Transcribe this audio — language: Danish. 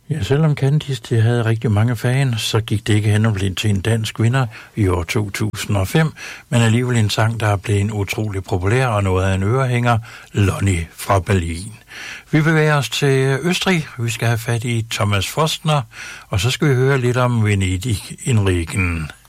Ja, selvom Candice havde rigtig mange fans, så gik det ikke hen og blev til en dansk vinder i år 2005, men alligevel en sang, der er blevet en utrolig populær og noget af en ørehænger, Lonnie fra Berlin. Vi bevæger os til Østrig. Vi skal have fat i Thomas Forstner, og så skal vi høre lidt om Venedig-indrigen.